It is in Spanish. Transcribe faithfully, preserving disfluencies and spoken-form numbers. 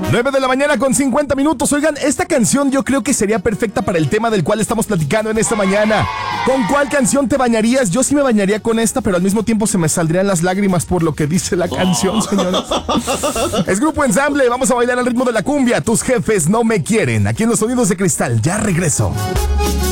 nueve de la mañana con cincuenta minutos. Oigan, esta canción yo creo que sería perfecta para el tema del cual estamos platicando en esta mañana. ¿Con cuál canción te bañarías? Yo sí me bañaría con esta, pero al mismo tiempo se me saldrían las lágrimas por lo que dice la canción, señores. Es Grupo Ensamble, vamos a bailar al ritmo de la cumbia. Tus jefes no me quieren. Aquí en los Sonidos de Cristal, ya regreso.